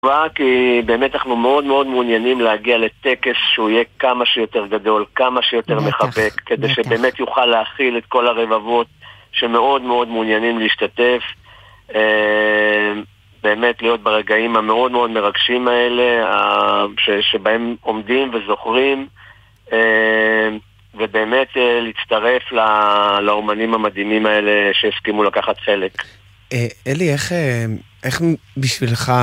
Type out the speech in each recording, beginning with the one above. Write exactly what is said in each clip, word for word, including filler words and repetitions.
כי באמת אנחנו מאוד מאוד מעוניינים להגיע לטקס שהוא יהיה כמה שיותר גדול, כמה שיותר מחבק, כדי שבאמת יוכל להכיל את כל הרבבות שמאוד מאוד מעוניינים להשתתף, באמת להיות ברגעים המאוד מאוד מרגשים האלה, שבהם עומדים וזוכרים, ובאמת להצטרף לאומנים המדהימים האלה שהסכימו לקחת חלק. אלי, איך... איך בשבילך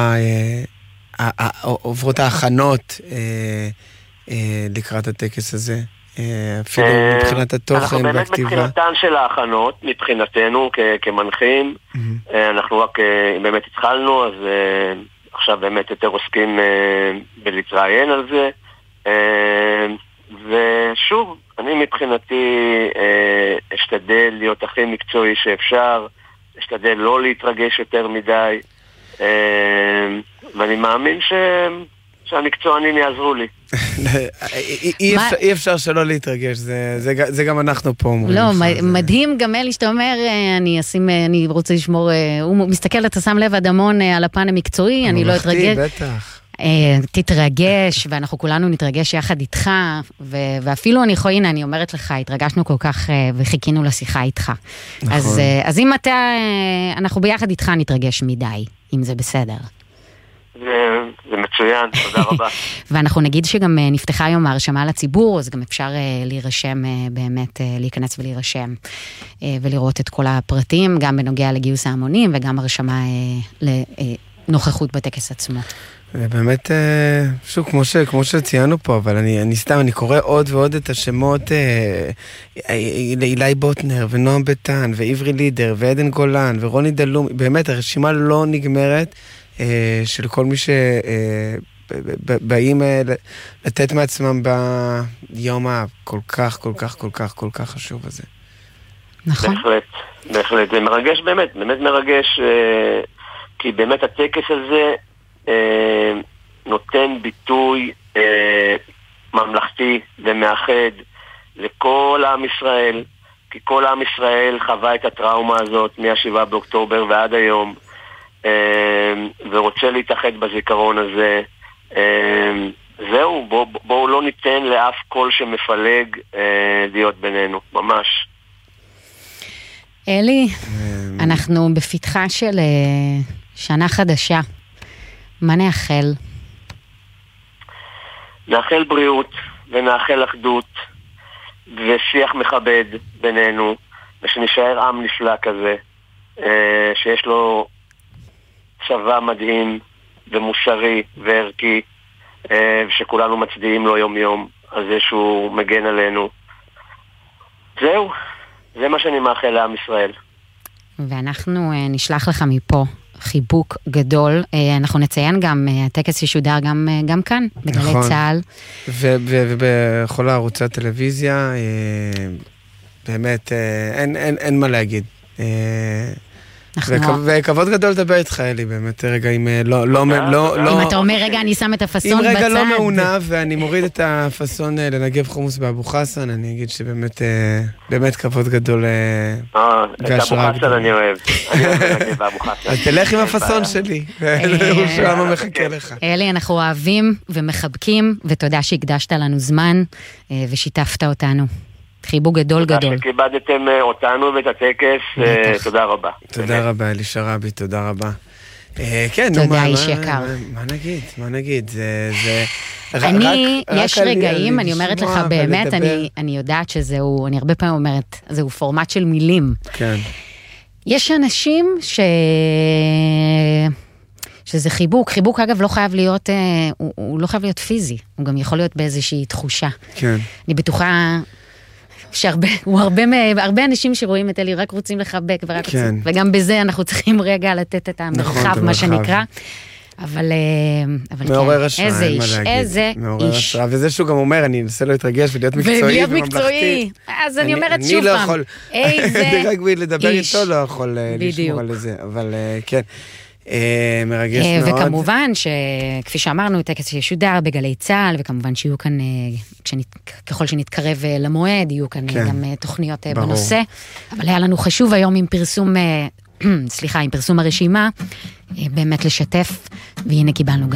עוברות ההכנות לקראת הטקס הזה? אפילו מבחינת התוכן והכתיבה. אנחנו באמת מבחינתן של ההכנות, מבחינתנו כמנחים, אנחנו רק באמת התחלנו, אז עכשיו באמת יותר עוסקים בלהתראיין על זה. ושוב, אני מבחינתי אשתדל להיות הכי מקצועי שאפשר, אשתדל לא להתרגש יותר מדי, ואני מאמין ש... שהמקצוענים יעזרו לי. אי אפשר שלא להתרגש, זה גם אנחנו פה אומרים. לא, מדהים גם אלי שאתה אומר, אני רוצה לשמור, הוא מסתכל, אתה שם לב אדמון על הפן המקצועי, אני לא אתרגש. בטח. תתרגש, ואנחנו כולנו נתרגש יחד איתך, ואפילו אני יכולה, הנה, אני אומרת לך, התרגשנו כל כך, וחיכינו לשיחה איתך. אז, אז אם אתה, אנחנו ביחד איתך נתרגש מדי, אם זה בסדר. זה, זה מצוין, תודה רבה. ואנחנו נגיד שגם נפתחה היום ההרשמה לציבור, אז גם אפשר להירשם, באמת להיכנס ולהירשם, ולראות את כל הפרטים, גם בנוגע לגיוס ההמונים, וגם הרשמה לנוכחות בטקס עצמו. ובאמת, שוב, כמו, ש, כמו שציינו פה, אבל אני, אני סתם, אני קורא עוד ועוד את השמות, אילי בוטנר, ונועם ביטן, ועברי לידר, ועדן גולן, ורוני דלום, באמת, הרשימה לא נגמרת, של כל מי שבאים לתת מעצמם ביום הכל כך, כל כך, כל כך, כל כך חשוב הזה. נכון. בהחלט, בהחלט. זה מרגש באמת, באמת מרגש, כי באמת הטקס הזה, נותן ביטוי ממלכתי ומאחד לכל עם ישראל, כי כל עם ישראל חווה את הטראומה הזאת מהשבעה באוקטובר ועד היום, ורוצה להתאחד בזיכרון הזה. זהו, בואו בוא לא ניתן לאף קול שמפלג להיות בינינו, ממש. אלי, אנחנו בפתחה של שנה חדשה. מה נאחל? נאחל בריאות ונאחל אחדות ושיח מכבד בינינו, ושנשאר עם נפלא כזה, שיש לו צבא מדהים ומוסרי וערכי, שכולנו מצדיעים לו יום יום על זה שהוא מגן עלינו. זהו, זה מה שאני מאחל לעם ישראל. ואנחנו נשלח לך מפה חיבוק גדול. אנחנו נציין גם, הטקס ישודר גם, גם כאן, בגלי צהל. ובכל הערוצי הטלוויזיה, באמת, אין, אין, אין מה להגיד. וכבוד גדול לדבר איתך, אלי, באמת, רגע, אם לא, לא, לא, אם אתה אומר, רגע, אני שם את הפסון בצד. אם רגע לא מעונה, ואני מוריד את הפסון לנגב חומוס באבו חסן, אני אגיד שבאמת, באמת כבוד גדול. אה, את אבו חסן אני אוהב. אני אוהב לנגב באבו חסן. אז תלך עם הפסון שלי, והוא שלנו מחכה לך. אלי, אנחנו אוהבים ומחבקים, ותודה שהקדשת לנו זמן, ושיתפת אותנו. חיבוק גדול גדול. תודה שכיבדתם אותנו ואת הטקס, תודה רבה. תודה רבה, אלי שרבי, תודה רבה. תודה, איש יקר. מה נגיד, מה נגיד, זה... אני, יש רגעים, אני אומרת לך באמת, אני יודעת שזהו, אני הרבה פעמים אומרת, זהו פורמט של מילים. כן. יש אנשים ש... שזה חיבוק, חיבוק אגב לא חייב להיות, הוא לא חייב להיות פיזי, הוא גם יכול להיות באיזושהי תחושה. כן. אני בטוחה... שהרבה, הוא הרבה, הרבה אנשים שרואים את אלי רק רוצים לחבק, ורק כן. רוצים, וגם בזה אנחנו צריכים רגע לתת את המרחב, נכון, מה שנקרא. אבל, אבל מעורר כן, השראה, איזה איש, איזה מעורר איש. השראה, וזה שהוא גם אומר, אני אנסה לא להתרגש ולהיות מקצועי ולהיות וממלכתי. מקצועי, אז אני אומרת שוב פעם. אני לא יכול, איזה רק לדבר איתו לא יכול לשמור על זה, אבל כן. מרגש מאוד. וכמובן שכפי שאמרנו, טקס ישודר בגלי צהל, וכמובן שיהיו כאן, ככל שנתקרב למועד, יהיו כאן גם תוכניות בנושא. אבל היה לנו חשוב היום עם פרסום, סליחה, עם פרסום הרשימה, באמת לשתף, והנה קיבלנו גם.